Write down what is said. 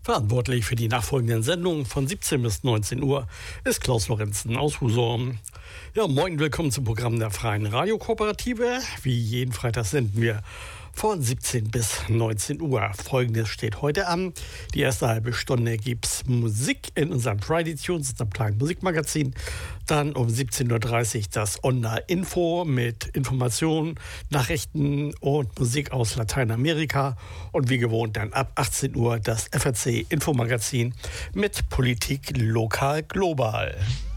Verantwortlich für die nachfolgenden Sendungen von 17 bis 19 Uhr ist Klaus Lorenzen aus Husum. Ja, moin, willkommen zum Programm der Freien Radiokooperative. Wie jeden Freitag senden wir von 17 bis 19 Uhr. Folgendes steht heute an. Die erste halbe Stunde gibt's Musik in unserem Friday Tunes, unserem kleinen Musikmagazin. Dann um 17.30 Uhr das Online-Info mit Informationen, Nachrichten und Musik aus Lateinamerika. Und wie gewohnt dann ab 18 Uhr das FAZ-Infomagazin mit Politik lokal global.